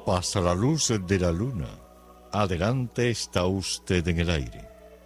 Pasa la luz de la luna. Adelante, está usted en el aire.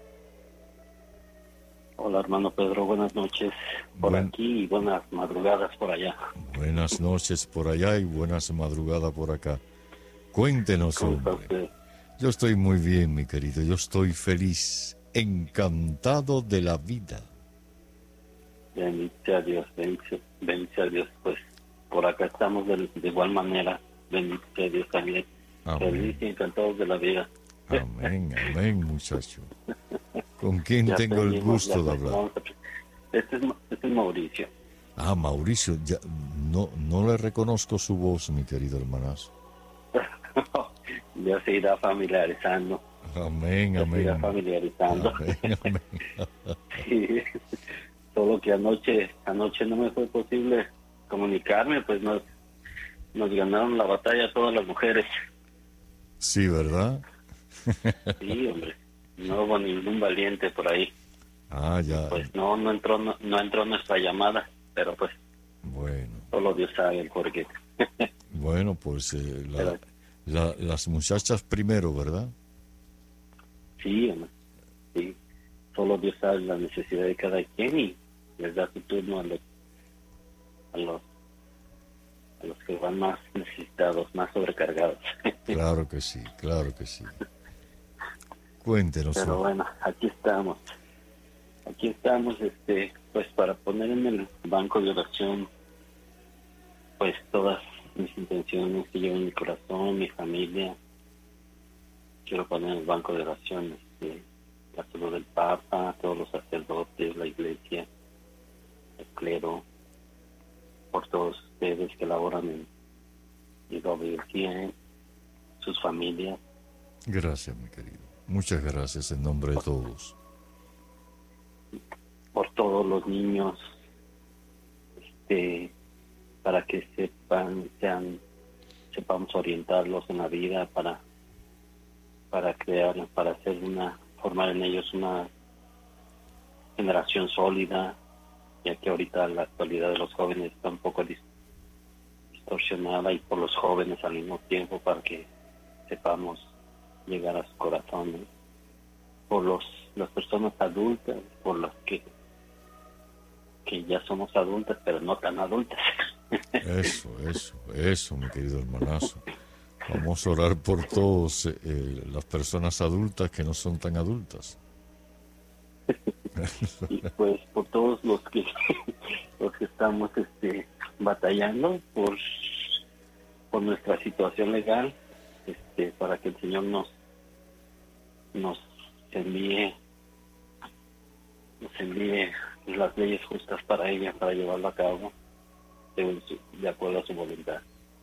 Hola, hermano Pedro, buenas noches por aquí y buenas madrugadas por allá. Buenas noches por allá y buenas madrugadas por acá. Cuéntenos, ¿Cómo está hombre. usted? Yo estoy muy bien, mi querido. Yo estoy feliz, encantado de la vida. Bendice a Dios, bendice a Dios. Pues por acá estamos de igual manera. Bendice a Dios también. Amén. Feliz y encantados de la vida. Amén, amén, muchacho. ¿Con quién Ya tengo el seguimos, gusto de hablar? Este es Mauricio. Ah, Mauricio, ya, no le reconozco su voz, mi querido hermanazo. Ya se irá familiarizando. Amén, Ya se irá amén. familiarizando. Amén, amén. Sí. Solo que anoche no me fue posible comunicarme, pues nos ganaron la batalla todas las mujeres. Sí, ¿verdad? Sí, hombre, no hubo ningún valiente por ahí. Ah, ya. Pues no entró nuestra llamada, pero pues Bueno. solo Dios sabe el porqué. Bueno, pues las muchachas primero, ¿verdad? Sí, hombre, sí. Solo Dios sabe la necesidad de cada quien y les da su turno a los que van más necesitados, más sobrecargados. Claro que sí, claro que sí. Cuéntenos. Pero bueno, aquí estamos, pues para poner en el banco de oración, pues todas mis intenciones que llevo en mi corazón, mi familia. Quiero poner en el banco de oración, la salud del Papa, todos los sacerdotes, la Iglesia, el clero, por todos ustedes que laboran en WCN, sus familias. Gracias, mi querido. Muchas gracias en nombre de todos. Por todos los niños, para que sepamos orientarlos en la vida, para crear, para formar en ellos una generación sólida, ya que ahorita la actualidad de los jóvenes está un poco distorsionada, y por los jóvenes al mismo tiempo, para que sepamos llegar a sus corazones, por las personas adultas, por las que ya somos adultas, pero no tan adultas. Eso, mi querido hermanazo. Vamos a orar por todos las personas adultas que no son tan adultas. Y pues por todos los que estamos batallando por nuestra situación legal, para que el Señor nos envíe las leyes justas para ella, para llevarlo a cabo de acuerdo a su voluntad.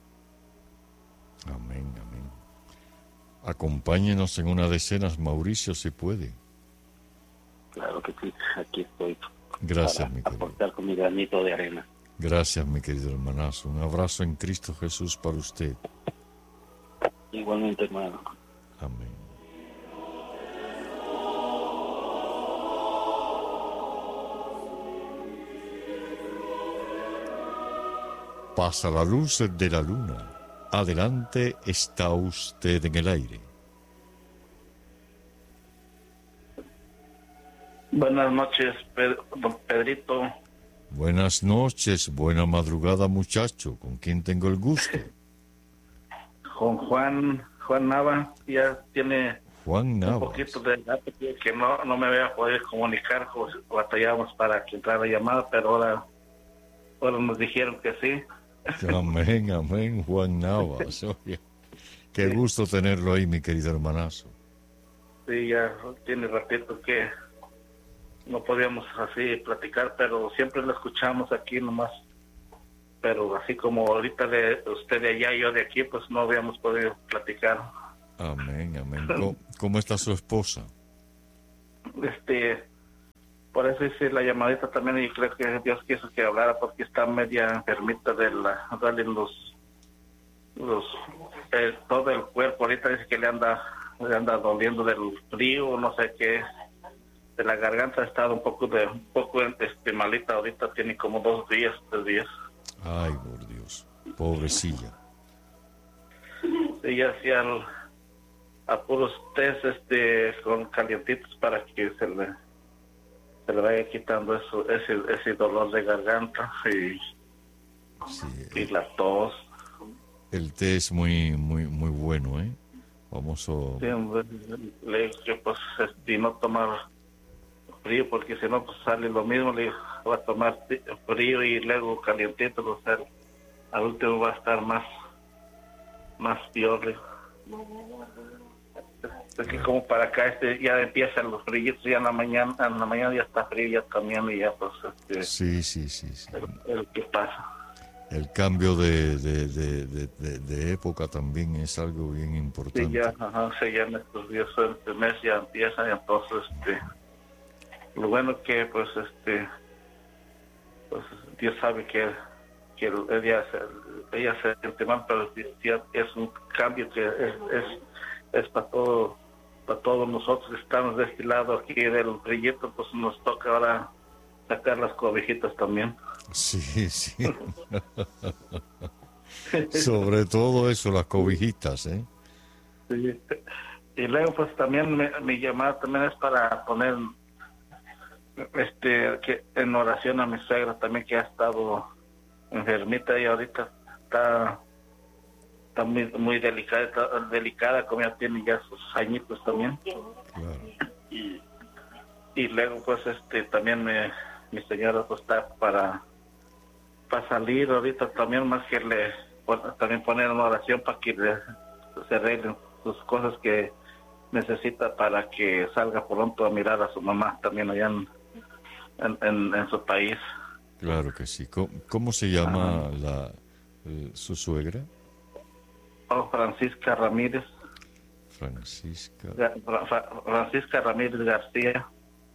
Amén, amén. Acompáñenos en una de cenas, Mauricio, si puede. Claro que sí, aquí estoy. Gracias, para mi querido. aportar con mi granito de arena. Gracias, mi querido hermanazo. Un abrazo en Cristo Jesús para usted. Igualmente, hermano. Amén. Pasa la luz de la luna. Adelante, está usted en el aire. Buenas noches, don Pedrito. Buenas noches, buena madrugada, muchacho. ¿Con quién tengo el gusto? Con Juan Nava. Ya tiene Juan Navas. un poquito de edad que no me había podido comunicar, pues batallamos para que entrara la llamada, pero ahora nos dijeron que sí. Amén, amén, Juan Navas. Oye, qué gusto tenerlo ahí, mi querido hermanazo. Sí, ya tiene ratito que no podíamos así platicar, pero siempre lo escuchamos aquí nomás. Pero así como ahorita usted de allá y yo de aquí, pues no habíamos podido platicar. Amén, amén. ¿Cómo está su esposa? Por eso hice la llamadita también, y creo que Dios quiso que hablara porque está media enfermita de todo el cuerpo. Ahorita dice que le anda doliendo del frío, no sé qué. De la garganta ha estado un poco malita. Ahorita tiene como 2 días, 3 días. Ay, por Dios, pobrecilla. Sí, ella hacía a puros test con calientitos para que se le vaya quitando ese dolor de garganta Sí, y la tos. el té es muy bueno, ¿eh? Vamos a... Sí, le digo que pues no tomar frío, porque si no pues sale lo mismo. Le digo, va a tomar frío y luego calientito, o sea, al último va a estar más peor. Le digo. Es que como para acá ya empiezan los fríos, ya en la mañana ya está frío, ya también, y ya pues Sí. el que pasa. El cambio de época también es algo bien importante. Sí, ya, ya en estos días, este mes ya empieza, y entonces lo bueno que pues pues Dios sabe que ella se siente mal, pero ya es un cambio que es para todos nosotros que estamos de este lado aquí del proyecto. Pues nos toca ahora sacar las cobijitas también. Sí. Sobre todo eso, las cobijitas, ¿eh? Sí. Y luego pues también mi llamada también es para poner que en oración a mi suegra también, que ha estado enfermita y ahorita está muy delicada, como ya tiene ya sus añitos también. Claro. Y luego pues también mi señora pues está para salir ahorita también, más que también poner en oración para que se arreglen sus cosas que necesita para que salga pronto a mirar a su mamá también allá en su país. Claro que sí. ¿Cómo se llama su suegra? Francisca Ramírez. Francisca Ramírez García.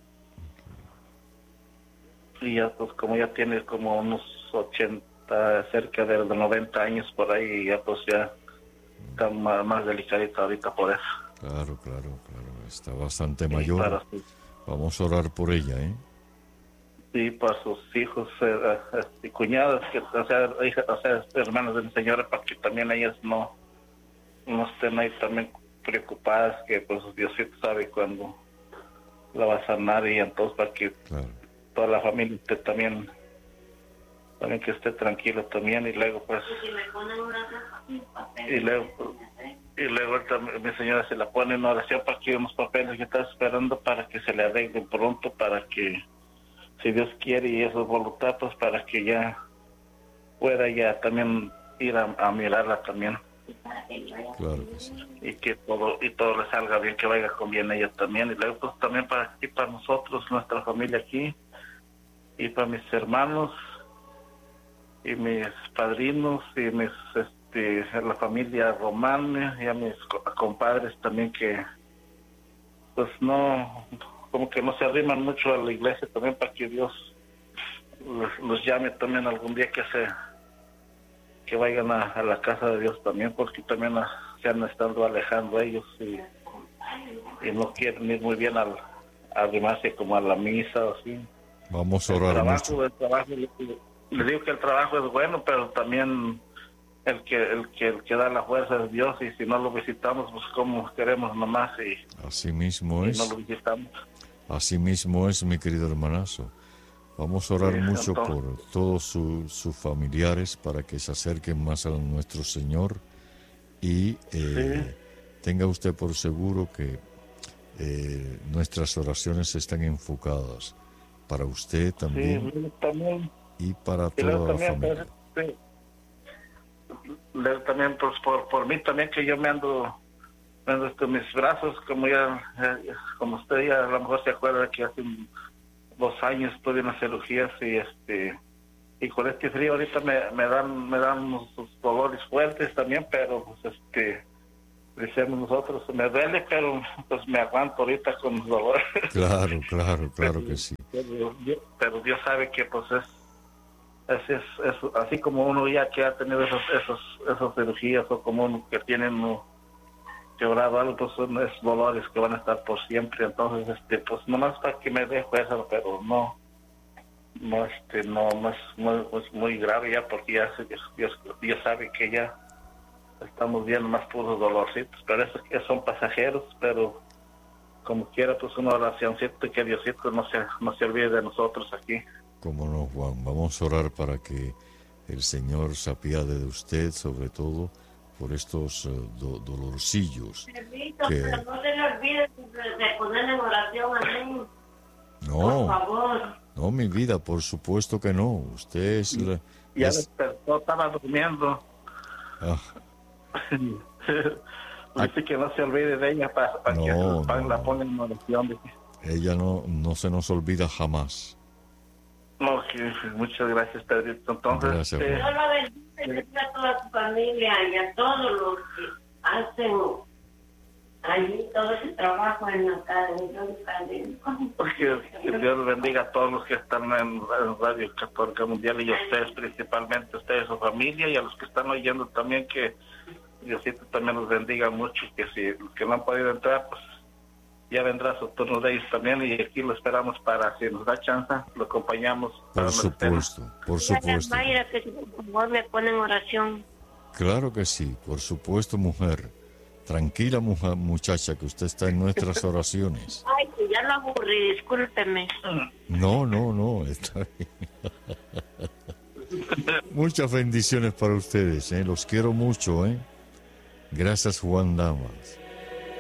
Y ya pues como ya tiene como unos 80, cerca de los 90 años por ahí, ya pues ya está más delicadita ahorita por eso. Claro. Está bastante mayor. Vamos a orar por ella, ¿eh? Sí, para sus hijos y cuñadas, o sea, hermanas de mi señora, para que también ellas no estén ahí también preocupadas, que pues Diosito sabe cuándo la va a sanar, y entonces para que toda la familia esté también que esté tranquila también. Y luego pues y luego mi señora se la pone en oración para que unos papeles que está esperando para que se le arreglen pronto, para que, si Dios quiere y eso es voluntad, pues para que ya pueda ya también ir a mirarla también. Claro que sí. Y que todo le salga bien, que vaya con bien ella también. Y luego pues también para nosotros, nuestra familia aquí, y para mis hermanos y mis padrinos y mis la familia Román, y a mis compadres también, que pues no, como que no se arriman mucho a la iglesia también, para que Dios los llame también algún día que vayan a la casa de Dios también, porque también se han estado alejando ellos y no quieren ir muy bien al arrimarse como a la misa o así. Vamos a orar mucho. El trabajo, le digo que el trabajo es bueno, pero también el que da la fuerza es Dios, y si no lo visitamos, pues como queremos nomás, y así mismo es. No lo visitamos. Así mismo es, mi querido hermanazo. Vamos a orar mucho por todos sus familiares, para que se acerquen más a nuestro Señor, y tenga usted por seguro que nuestras oraciones están enfocadas para usted también, también, y para toda la familia. También pues por mí también, que yo me ando mis brazos, como usted ya a lo mejor se acuerda que hace 2 años tuve unas cirugías, y con este frío ahorita me dan unos dolores fuertes también, pero pues decimos nosotros, me duele, pero pues me aguanto ahorita con los dolores. Claro que sí. Pero Dios sabe que pues es así, como uno ya que ha tenido esas cirugías, o como uno que tiene quebrado algo, pues son esos dolores que van a estar por siempre. Entonces pues nomás para que me dé fuerza, pero no es muy grave ya, porque ya Dios sabe que ya estamos viendo más puros dolorcitos, pero esos que son pasajeros, pero como quiera, pues una oracióncita, que Diosito no se olvide de nosotros aquí. Cómo no, Juan, vamos a orar para que el Señor se apiade de usted, sobre todo por estos dolorcillos. Permito, pero no se le olvide de poner en oración a mí. No, por favor. No, mi vida, por supuesto que no. Usted es la... Ya despertó, estaba durmiendo. Ah. Dice que no se olvide de ella para que la ponga en oración. Ella no se nos olvida jamás. No, muchas gracias, Pedrito. Entonces, gracias, Dios lo bendiga a toda su familia y a todos los que hacen allí todo ese trabajo en la cadena. Que Dios bendiga a todos los que están en Radio Católica Mundial y a ustedes, principalmente a ustedes, su familia, y a los que están oyendo también, que Diosito también los bendiga mucho, que si los que no han podido entrar, pues ya vendrá su turno de ellos también, y aquí lo esperamos para, si nos da chance, lo acompañamos. Por supuesto, por supuesto. Mayra, que por favor me pone en oración. Claro que sí, por supuesto, mujer. Tranquila, muchacha, que usted está en nuestras oraciones. Ay, que ya lo aburrí, discúlpeme. No, está bien. Muchas bendiciones para ustedes, los quiero mucho, Gracias, Juan Damas.